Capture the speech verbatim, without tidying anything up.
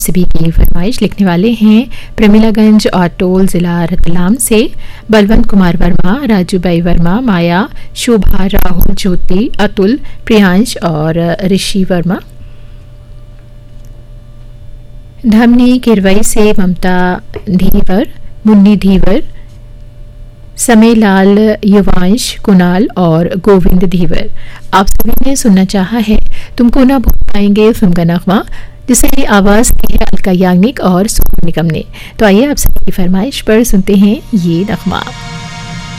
सभी की फरमाइश लिखने वाले हैं प्रेमिलागंज ऑटोल जिला रतलाम से बलवंत कुमार वर्मा, राजूबाई वर्मा, माया, शोभा, राहुल, ज्योति, अतुल, प्रियांश और ऋषि वर्मा। धमनी किरवई से ममता धीवर, मुन्नी धीवर, समयलाल, युवांश, कुणाल और गोविंद धीवर। आप सभी ने सुनना चाहा है तुमको ना भूल पाएंगे फिल्म का नगमा, जिसे आवाज दी है अलका याग्निक और सोनू निगम ने। तो आइए आप सभी की फरमाइश पर सुनते हैं ये नगमा।